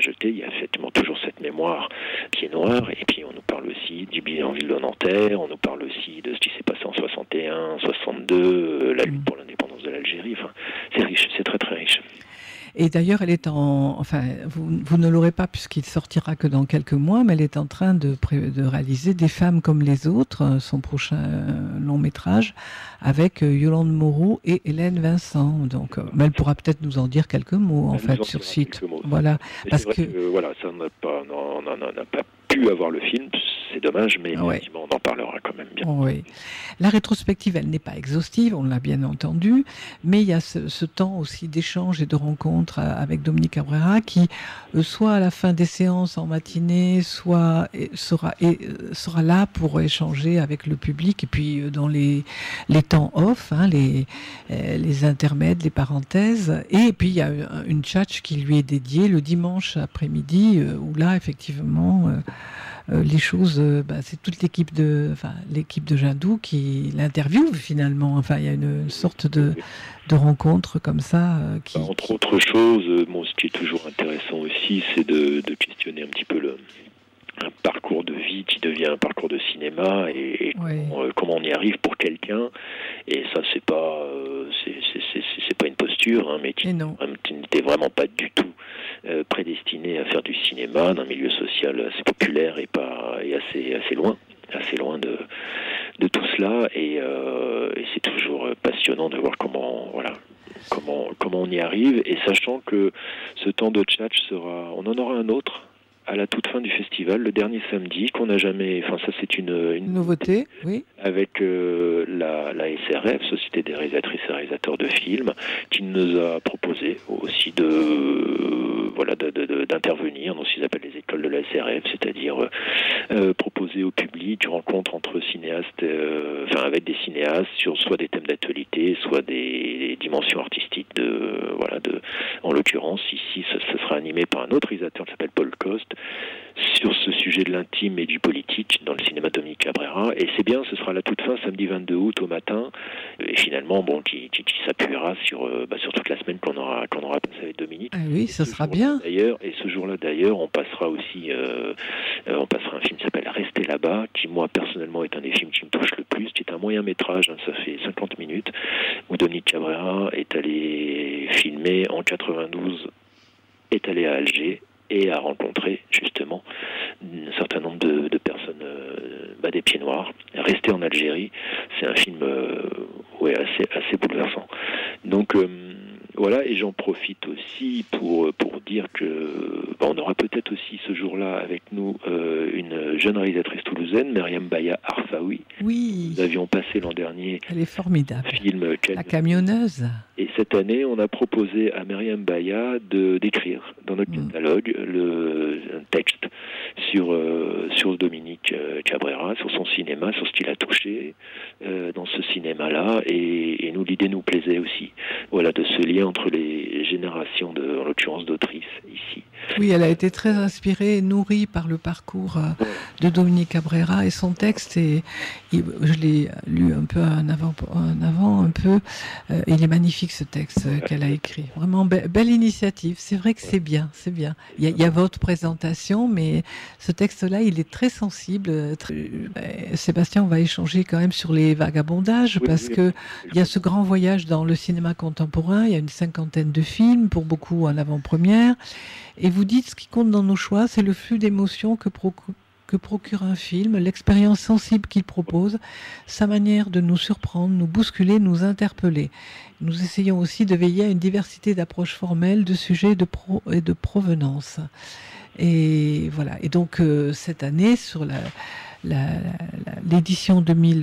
jeter, il y a effectivement toujours cette mémoire qui est noire. Et puis on nous parle aussi du bidonville de Nanterre, on nous parle aussi de ce qui s'est passé en 61, 62, la lutte pour l'indépendance de l'Algérie. Enfin, c'est riche, c'est très très riche. Et d'ailleurs, elle est vous ne l'aurez pas puisqu'il sortira que dans quelques mois, mais elle est en train de réaliser Des femmes comme les autres, son prochain long métrage, avec Yolande Moreau et Hélène Vincent. Donc, mais elle pourra peut-être nous en dire quelques mots, en fait, sur site. Voilà. Parce que voilà, ça on n'a pas pu avoir le film, c'est dommage, mais effectivement, on en parlera quand même bien. Oui. La rétrospective, elle n'est pas exhaustive, on l'a bien entendu, mais il y a ce temps aussi d'échange et de rencontre avec Dominique Cabrera qui, soit à la fin des séances en matinée, soit sera là pour échanger avec le public, et puis dans les temps off, les intermèdes, les parenthèses, et puis il y a une tchatch qui lui est dédiée le dimanche après-midi, où là, effectivement... les choses, c'est toute l'équipe de Jindou qui l'interviewe finalement. Enfin, il y a une sorte de rencontre comme ça. Entre autres choses, ce qui est toujours intéressant aussi, c'est de questionner un petit peu un parcours de vie qui devient un parcours de cinéma et comment on y arrive pour quelqu'un. Et ça, c'est pas une posture, mais qui n'était vraiment pas du tout prédestiné à faire du cinéma d'un milieu social assez populaire et assez loin de tout cela. Et c'est toujours passionnant de voir comment on y arrive. Et sachant que ce temps de tchatch on en aura un autre à la toute fin du festival, le dernier samedi, qu'on n'a jamais... Enfin, ça, c'est une nouveauté, oui. Avec la SRF, Société des réalisatrices et réalisateurs de films, qui nous a proposé aussi d'intervenir dans ce qu'ils appellent les écoles de la SRF, c'est-à-dire proposer au public une rencontre entre cinéastes, avec des cinéastes sur soit des thèmes d'actualité, soit des dimensions artistiques en l'occurrence, ici, ce sera animé par un autre réalisateur qui s'appelle Paul Coste, sur ce sujet de l'intime et du politique dans le cinéma Dominique Cabrera. Et c'est bien, ce sera à la toute fin, samedi 22 août au matin, et finalement, qui s'appuiera sur toute la semaine qu'on aura passé avec Dominique. Ah oui, ça sera bien. D'ailleurs, et ce jour-là, d'ailleurs, on passera aussi un film qui s'appelle Rester là-bas, qui, moi, personnellement, est un des films qui me touche le plus, qui est un moyen-métrage, ça fait 50 minutes, où Dominique Cabrera est allé filmer en 92, est allé à Alger, et a rencontré justement un certain nombre de personnes des pieds noirs. Rester en Algérie, c'est un film assez bouleversant. Donc voilà, et j'en profite aussi pour dire que on aura peut-être aussi ce jour-là avec nous une jeune réalisatrice toulousaine, Myriam Baya Arfaoui. Oui. Nous avions passé l'an dernier. Elle est formidable. Film La camionneuse. Et cette année, on a proposé à Myriam Baya d'écrire dans notre catalogue un texte sur Dominique Cabrera, sur son cinéma, sur ce qu'il a touché dans ce cinéma-là. Et nous, l'idée nous plaisait aussi, de ce lien entre les générations, en l'occurrence d'autrices ici. Oui, elle a été très inspirée et nourrie par le parcours de Dominique Cabrera et son texte. Je l'ai lu un peu en avant, il est magnifique ce texte qu'elle a écrit. Vraiment belle initiative. C'est vrai que c'est bien. Il y a votre présentation, mais ce texte-là, il est très sensible. Sébastien, on va échanger quand même sur les vagabondages parce que il y a ce grand voyage dans le cinéma contemporain. Il y a une 50aine de films, pour beaucoup en avant-première. Et vous dites, ce qui compte dans nos choix, c'est le flux d'émotions que procure un film, l'expérience sensible qu'il propose, sa manière de nous surprendre, nous bousculer, nous interpeller. Nous essayons aussi de veiller à une diversité d'approches formelles, de sujets et de provenance. Et voilà. Et donc, cette année, sur l'édition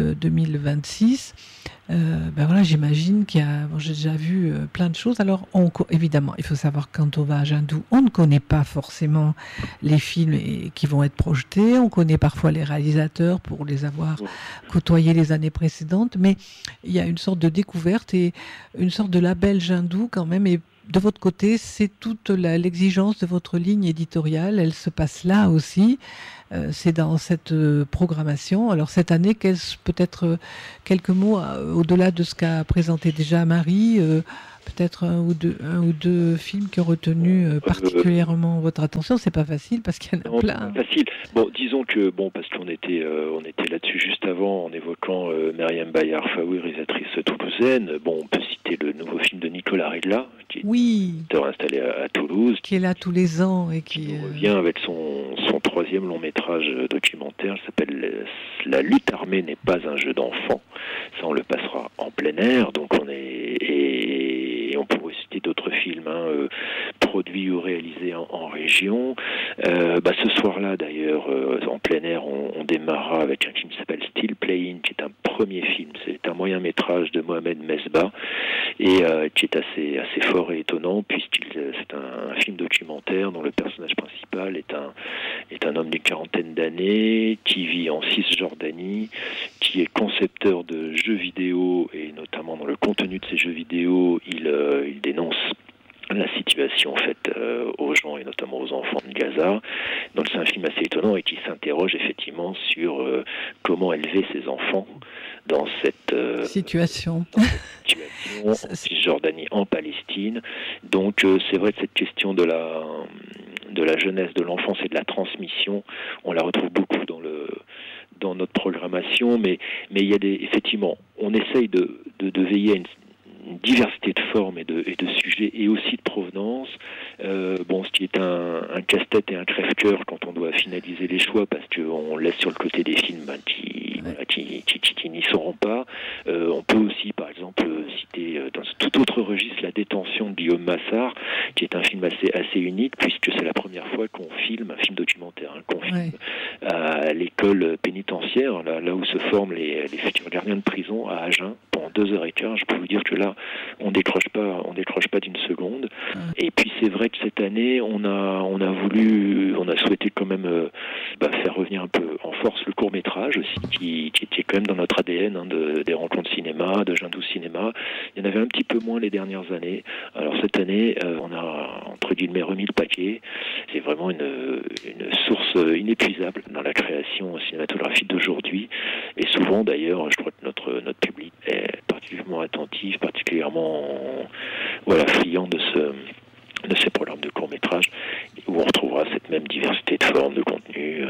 2026, j'imagine j'ai déjà vu plein de choses. Alors, évidemment, il faut savoir que quand on va à Jindou, on ne connaît pas forcément les films qui vont être projetés. On connaît parfois les réalisateurs pour les avoir côtoyés les années précédentes, mais il y a une sorte de découverte et une sorte de label Jindou quand même. Et de votre côté, c'est toute l'exigence de votre ligne éditoriale. Elle se passe là aussi. C'est dans cette programmation. Alors cette année, peut-être quelques mots au-delà de ce qu'a présenté déjà Marie, peut-être un ou deux films qui ont retenu particulièrement votre attention. C'est pas facile parce qu'il y en a plein. Pas facile. Bon, disons que parce qu'on était là-dessus juste avant en évoquant Myriam Bayar-Faoui, réalisatrice toulousaine. Bon, on peut citer le nouveau film de Nicolas Ridla, qui est installé à Toulouse, qui est là tous les ans et qui revient avec son troisième long métrage documentaire. Il s'appelle La lutte armée n'est pas un jeu d'enfant. Ça, on le passera en plein air. Donc et on pourrait citer d'autres films produits ou réalisés en région. Ce soir-là, d'ailleurs, en plein air, on démarrera avec un film qui s'appelle Still Playing, qui est un premier film. C'est un moyen métrage de Mohamed Mesbah et qui est assez fort et étonnant, c'est un film documentaire dont le personnage principal est un homme d'une quarantaine d'années qui vit en Cisjordanie, qui est concepteur de jeux vidéo, et notamment dans le contenu de ces jeux vidéo, il dénonce la situation faite aux gens et notamment aux enfants de Gaza. Donc c'est un film assez étonnant et qui s'interroge effectivement sur comment élever ses enfants dans cette situation en Cisjordanie, en Palestine. Donc c'est vrai que cette question de la jeunesse, de l'enfance et de la transmission, on la retrouve beaucoup dans notre programmation, mais il y a effectivement, on essaye de veiller à une diversité de formes et de sujets et aussi de provenance. Ce qui est un casse-tête et un crève-cœur quand on doit finaliser les choix, parce qu'on laisse sur le côté des films qui n'y seront pas. On peut aussi, par exemple, citer dans tout autre registre La détention de Guillaume Massart, qui est un film assez unique, puisque c'est la première fois qu'on filme un film documentaire, qu'on filme à l'école pénitentiaire, là où se forment les futurs gardiens de prison à Agen, pendant 2h15. Je peux vous dire que là, on décroche pas d'une seconde. Et puis c'est vrai que cette année, on a souhaité quand même faire revenir un peu en force le court-métrage aussi, qui est quand même dans notre ADN des rencontres cinéma, de Jindou Cinéma. Il y en avait un petit peu moins les dernières années. Alors cette année, on a entre guillemets remis le paquet. C'est vraiment une source inépuisable dans la création cinématographique d'aujourd'hui. Et souvent d'ailleurs, je crois que notre public est particulièrement attentif, particulièrement friand de ces programmes de court-métrage, où on retrouvera cette même diversité de formes, de contenu.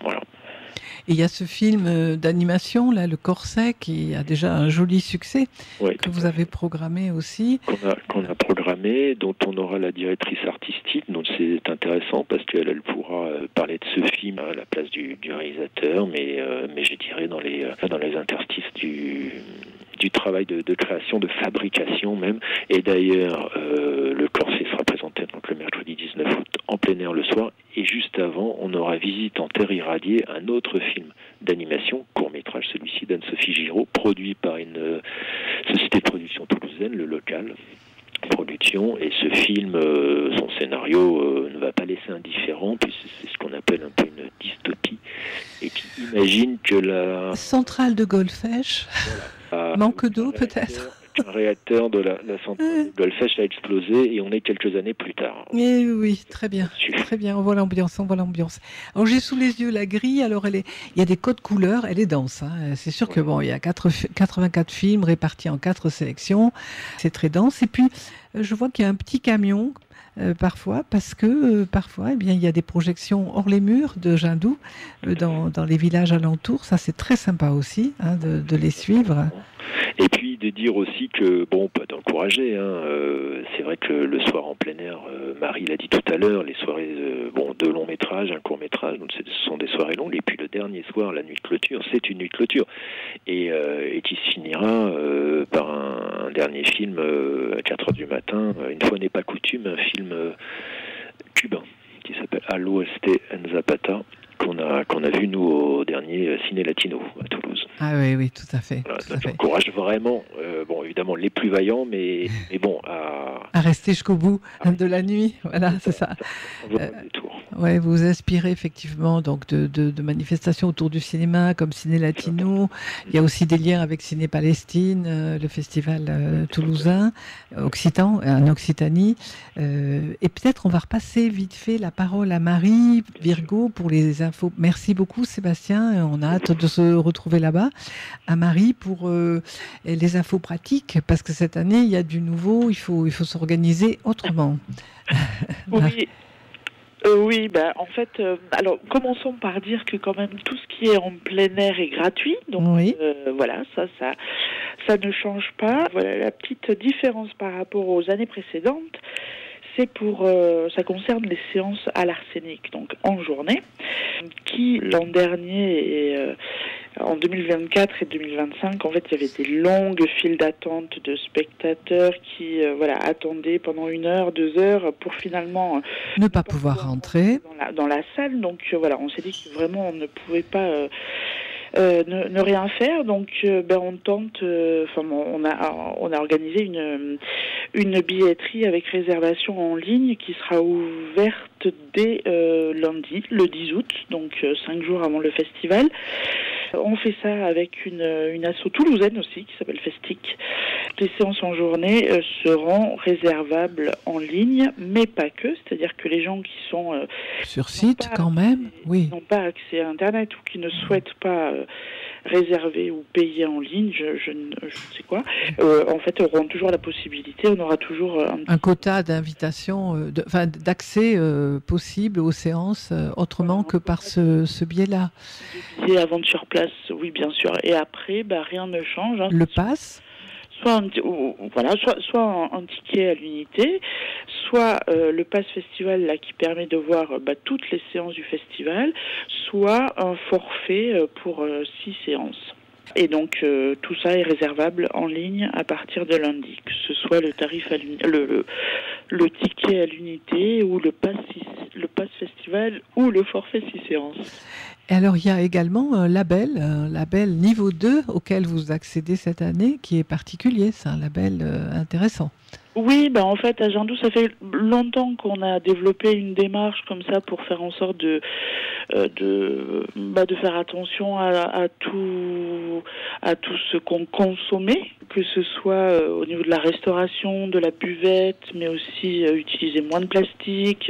Et il y a ce film d'animation, là, Le Corset, qui a déjà un joli succès, que vous avez programmé aussi. Qu'on a programmé, dont on aura la directrice artistique, donc c'est intéressant parce qu'elle pourra parler de ce film à la place du réalisateur, mais je dirais dans les interstices du travail de création, de fabrication même. Et d'ailleurs, Le Corset sera présenté donc le mercredi 19 août en plein air le soir. Et juste avant, on aura Visite en terre irradiée, un autre film d'animation, court-métrage, celui-ci d'Anne-Sophie Giraud, produit par une société de production toulousaine, Le Local Production. Et ce film, son scénario ne va pas laisser indifférent, puisque c'est ce qu'on appelle un peu une dystopie, et qui imagine que la centrale de Golfech manque d'eau peut-être. Un réacteur de la centrale de Golfech a explosé et on est quelques années plus tard. Et oui, très bien, on voit l'ambiance. Alors j'ai sous les yeux la grille, alors il y a des codes couleurs, elle est dense. C'est sûr que il y a 84 films répartis en 4 sélections, c'est très dense. Et puis je vois qu'il y a un petit camion parfois, parce que parfois il y a des projections hors les murs de Jindou, dans les villages alentours. Ça c'est très sympa aussi de les suivre. Et puis de dire aussi que, peut encourager, c'est vrai que le soir en plein air, Marie l'a dit tout à l'heure, les soirées, 2 longs métrages, un court métrage, donc ce sont des soirées longues, et puis le dernier soir, la nuit de clôture, c'est une nuit de clôture, et qui se finira par un dernier film à 4h du matin, une fois n'est pas coutume, un film cubain, qui s'appelle Al Oeste en Zapata, qu'on a vu nous au dernier Ciné Latino à Toulouse. Ah oui, tout à fait. Voilà, j'encourage vraiment, évidemment les plus vaillants, mais à À rester jusqu'au bout de la nuit, voilà, c'est ça. Ouais, vous vous inspirez effectivement donc de manifestations autour du cinéma comme Ciné Latino. Il y a aussi des liens avec Ciné Palestine, le festival toulousain, occitan, en Occitanie. Et peut-être on va repasser vite fait la parole à Marie Virgo pour les infos. Merci beaucoup Sébastien, on a hâte de se retrouver là-bas. À Marie pour les infos pratiques, parce que cette année il y a du nouveau, il faut s'organiser autrement. Oui. Oui, en fait, alors commençons par dire que quand même tout ce qui est en plein air est gratuit, donc oui. Voilà, ça ne change pas. Voilà la petite différence par rapport aux années précédentes. C'est ça concerne les séances à l'arsenic, donc en journée, qui l'an dernier et en 2024 et 2025, en fait, il y avait des longues files d'attente de spectateurs qui, attendaient pendant 1 heure, 2 heures pour finalement ne pas pouvoir rentrer dans la salle. Donc on s'est dit que vraiment on ne pouvait pas ne rien faire, donc on tente. On a organisé une billetterie avec réservation en ligne qui sera ouverte dès lundi, le 10 août, donc 5 jours avant le festival. On fait ça avec une asso toulousaine aussi qui s'appelle Festic. Les séances en journée seront réservables en ligne, mais pas que. C'est-à-dire que les gens qui sont sur site quand même, oui, n'ont pas accès à Internet ou qui ne souhaitent pas réserver ou payer en ligne, je ne sais quoi, en fait auront toujours la possibilité, on aura toujours un quota d'invitation, d'accès possible aux séances autrement que par ce biais-là. Des billets à vendre sur place, oui bien sûr, et après rien ne change. Le pass soit un ticket à l'unité, soit le pass festival là qui permet de voir toutes les séances du festival, soit un forfait pour 6 séances. Et donc tout ça est réservable en ligne à partir de lundi, que ce soit le tarif le ticket à l'unité ou le pass festival ou le forfait 6 séances. Et alors, il y a également un label niveau 2 auquel vous accédez cette année, qui est particulier. C'est un label intéressant. Oui, en fait, à Jandou, ça fait longtemps qu'on a développé une démarche comme ça pour faire en sorte de faire attention à tout ce qu'on consommait, que ce soit au niveau de la restauration, de la buvette, mais aussi utiliser moins de plastique,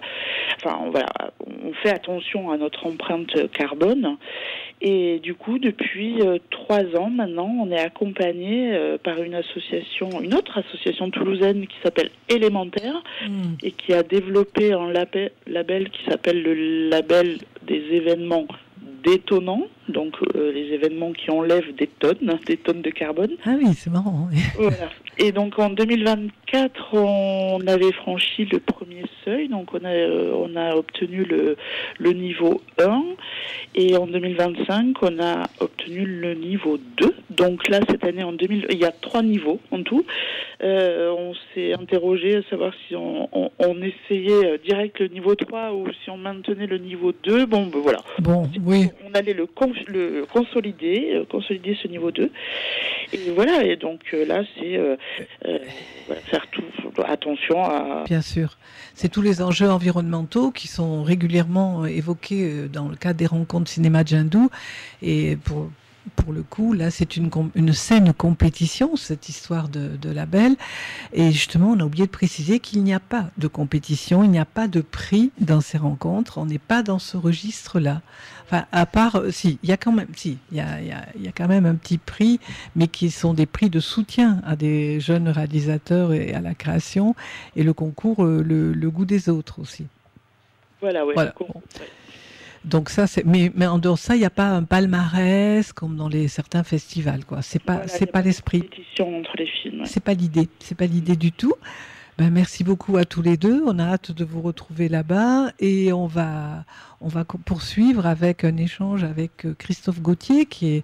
on fait attention à notre empreinte carbone. Et du coup, depuis 3 ans maintenant, on est accompagné par une autre association toulousaine qui s'appelle Élémentaire et qui a développé un label qui s'appelle le label des événements détonnants, donc les événements qui enlèvent des tonnes de carbone. Ah oui, c'est marrant. Voilà. Et donc en 2024, on avait franchi le premier seuil, donc on a obtenu le niveau 1, et en 2025, on a obtenu le niveau 2. Donc là, cette année, il y a 3 niveaux en tout. On s'est interrogé à savoir si on essayait direct le niveau 3 ou si on maintenait le niveau 2. Voilà. Oui. On allait le consolider ce niveau 2. Et voilà, et donc là, c'est faire tout attention à... Bien sûr. C'est tous les enjeux environnementaux qui sont régulièrement évoqués dans le cadre des rencontres cinéma de Jandou. Et pour le coup, là, c'est une saine compétition, cette histoire de label. Et justement, on a oublié de préciser qu'il n'y a pas de compétition, il n'y a pas de prix dans ces rencontres. On n'est pas dans ce registre-là. Enfin, à part, il y a quand même un petit prix, mais qui sont des prix de soutien à des jeunes réalisateurs et à la création, et le concours le goût des autres aussi. Voilà. Donc ça, mais en dehors de ça, il n'y a pas un palmarès comme dans certains festivals, quoi. C'est pas l'esprit. Compétition entre les films. Ouais. C'est pas l'idée du tout. Merci beaucoup à tous les deux. On a hâte de vous retrouver là-bas et on va poursuivre avec un échange avec Christophe Gauthier qui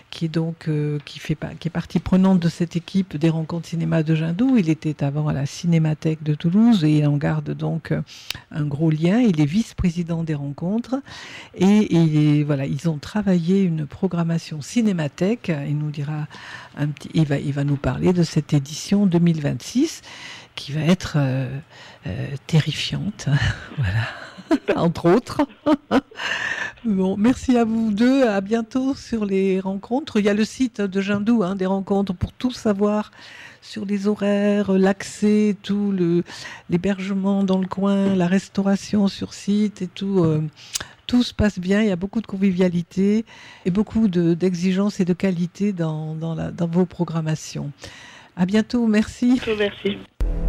est partie prenante de cette équipe des rencontres cinéma de Jandou. Il était avant à la Cinémathèque de Toulouse et il en garde donc un gros lien. Il est vice-président des rencontres et ils ont travaillé une programmation Cinémathèque. Il nous dira il va nous parler de cette édition 2026. qui va être terrifiante. Voilà, entre autres. Bon, merci à vous deux. À bientôt sur les rencontres. Il y a le site de Jindou, des rencontres, pour tout savoir sur les horaires, l'accès, tout l'hébergement dans le coin, la restauration sur site et tout. Tout se passe bien. Il y a beaucoup de convivialité et beaucoup d'exigences et de qualité dans vos programmations. À bientôt. Merci. Merci.